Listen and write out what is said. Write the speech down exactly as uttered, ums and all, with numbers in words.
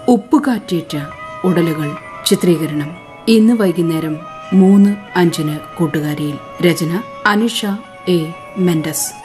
ഉപ്പുകാറ്റേറ്റ ഉടലുകൾ ചിത്രീകരണം ഇന്ന് വൈകുന്നേരം മൂന്ന് അഞ്ചിന് കൂട്ടുകാരിയിൽ. രചന അനിഷ എ മെൻഡസ്.